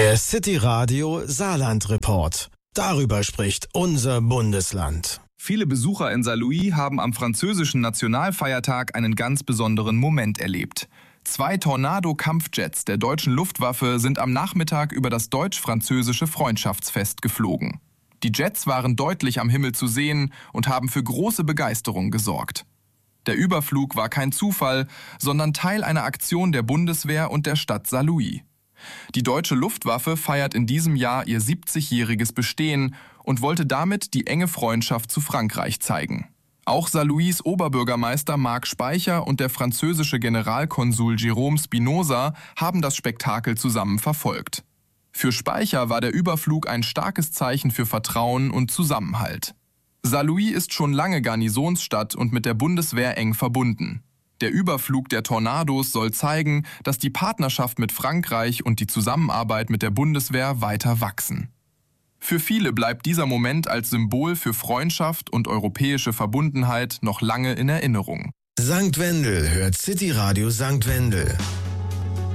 Der City Radio Saarland Report. Darüber spricht unser Bundesland. Viele Besucher in Saarlouis haben am französischen Nationalfeiertag einen ganz besonderen Moment erlebt. 2 Tornado-Kampfjets der deutschen Luftwaffe sind am Nachmittag über das deutsch-französische Freundschaftsfest geflogen. Die Jets waren deutlich am Himmel zu sehen und haben für große Begeisterung gesorgt. Der Überflug war kein Zufall, sondern Teil einer Aktion der Bundeswehr und der Stadt Saarlouis. Die deutsche Luftwaffe feiert in diesem Jahr ihr 70-jähriges Bestehen und wollte damit die enge Freundschaft zu Frankreich zeigen. Auch Saarlouis Oberbürgermeister Marc Speicher und der französische Generalkonsul Jérôme Spinoza haben das Spektakel zusammen verfolgt. Für Speicher war der Überflug ein starkes Zeichen für Vertrauen und Zusammenhalt. Saarlouis ist schon lange Garnisonsstadt und mit der Bundeswehr eng verbunden. Der Überflug der Tornados soll zeigen, dass die Partnerschaft mit Frankreich und die Zusammenarbeit mit der Bundeswehr weiter wachsen. Für viele bleibt dieser Moment als Symbol für Freundschaft und europäische Verbundenheit noch lange in Erinnerung. St. Wendel hört City Radio St. Wendel.